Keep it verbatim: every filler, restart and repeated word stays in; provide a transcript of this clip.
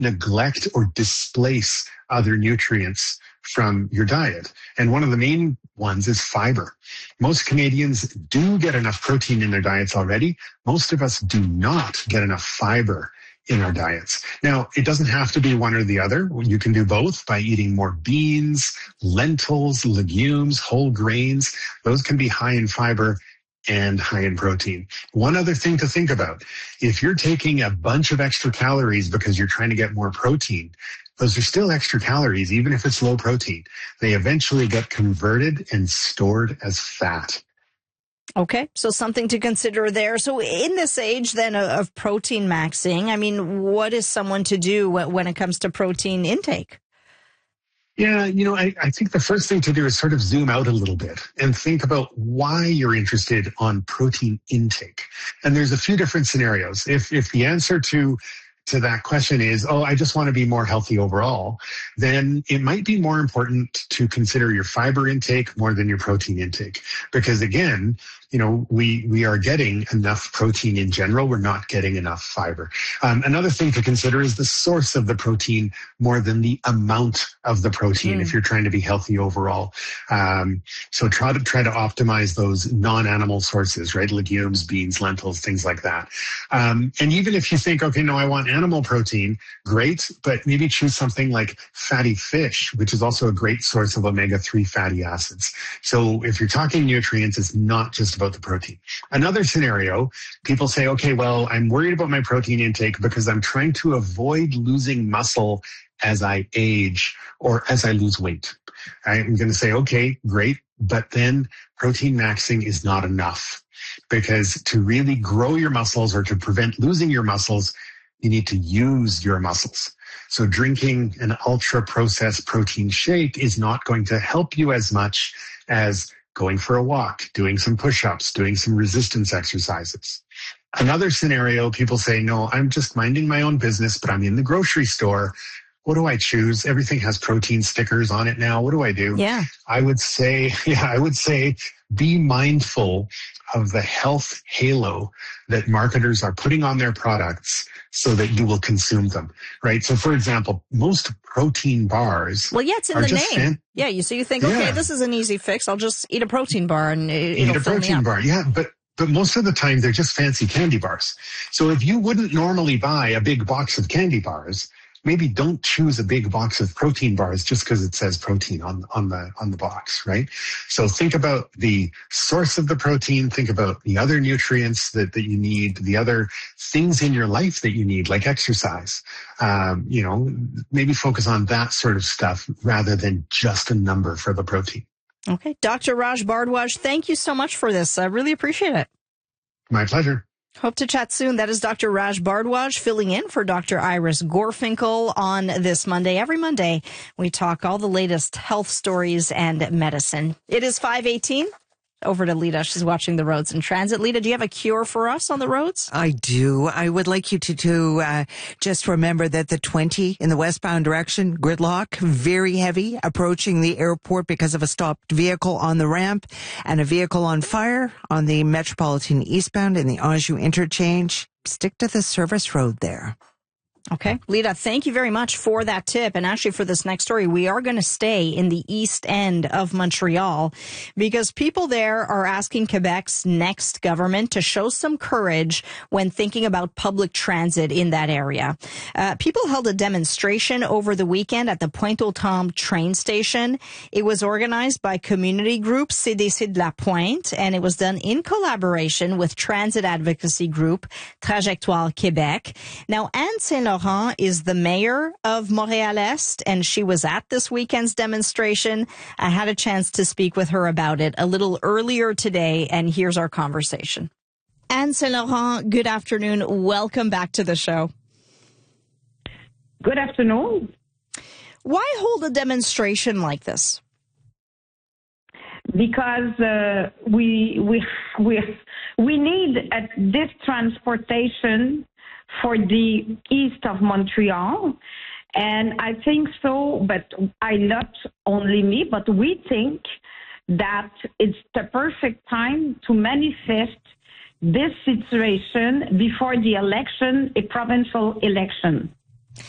neglect or displace other nutrients from your diet. And one of the main ones is fiber. Most Canadians do get enough protein in their diets already. Most of us do not get enough fiber in our diets. Now, it doesn't have to be one or the other. You can do both by eating more beans, lentils, legumes, whole grains. Those can be high in fiber and high in protein. One other thing to think about, if you're taking a bunch of extra calories because you're trying to get more protein, those are still extra calories, even if it's low protein. They eventually get converted and stored as fat. Okay, so something to consider there. So in this age then of protein maxing, I mean, what is someone to do when it comes to protein intake? Yeah, you know, I, I think the first thing to do is sort of zoom out a little bit and think about why you're interested on protein intake. And there's a few different scenarios. If if the answer to to that question is, oh, I just want to be more healthy overall, then it might be more important to consider your fiber intake more than your protein intake. Because again, you know, we, we are getting enough protein in general. We're not getting enough fiber. Um, another thing to consider is the source of the protein more than the amount of the protein mm. if you're trying to be healthy overall. Um, so try to try to optimize those non-animal sources, right? Legumes, beans, lentils, things like that. Um, and even if you think, okay, no, I want animal protein, great, but maybe choose something like fatty fish, which is also a great source of omega three fatty acids. So if you're talking nutrients, it's not just about the protein. Another scenario, people say, okay, well, I'm worried about my protein intake because I'm trying to avoid losing muscle as I age or as I lose weight. I'm going to say, okay, great, but then protein maxing is not enough, because to really grow your muscles or to prevent losing your muscles, you need to use your muscles. So drinking an ultra-processed protein shake is not going to help you as much as going for a walk, doing some push-ups, doing some resistance exercises. Another scenario, people say, no, I'm just minding my own business, but I'm in the grocery store. What do I choose? Everything has protein stickers on it now. What do I do? Yeah. I would say, yeah, I would say be mindful of the health halo that marketers are putting on their products so that you will consume them, right? So for example, most protein bars. Well, yeah, it's in the name. Fan- yeah. You, so you think, okay, yeah. this is an easy fix. I'll just eat a protein bar and it, eat it'll a fill protein me up. bar. Yeah. But, but most of the time they're just fancy candy bars. So if you wouldn't normally buy a big box of candy bars, maybe don't choose a big box of protein bars just because it says protein on, on the, on the box, right? So think about the source of the protein, think about the other nutrients that, that you need, the other things in your life that you need, like exercise. Um, you know, maybe focus on that sort of stuff rather than just a number for the protein. Okay. Doctor Raj Bhardwaj, thank you so much for this. I really appreciate it. My pleasure. Hope to chat soon. That is Doctor Raj Bhardwaj filling in for Doctor Iris Gorfinkel on this Monday. Every Monday, we talk all the latest health stories and medicine. It is five eighteen. Over to Lita. She's watching the roads in transit. Lita, do you have a cure for us on the roads? I do. I would like you to, to uh, just remember that the twenty in the westbound direction, gridlock, very heavy, approaching the airport because of a stopped vehicle on the ramp and a vehicle on fire on the Metropolitan eastbound in the Anjou interchange. Stick to the service road there. Okay. Lita, thank you very much for that tip. And actually for this next story, we are going to stay in the east end of Montreal because people there are asking Quebec's next government to show some courage when thinking about public transit in that area. Uh, people held a demonstration over the weekend at the Pointe-aux-Trembles train station. It was organized by community group C D C de la Pointe, and it was done in collaboration with transit advocacy group Trajectoire Québec. Now, Anne Saint Laurent is the mayor of Montréal-Est, and she was at this weekend's demonstration. I had a chance to speak with her about it a little earlier today, and here's our conversation. Anne Saint Laurent, good afternoon. Welcome back to the show. Good afternoon. Why hold a demonstration like this? Because uh, we we we we need uh, this transportation for the east of Montreal. And I think so, but I not only me, but we think that it's the perfect time to manifest this situation before the election, a provincial election.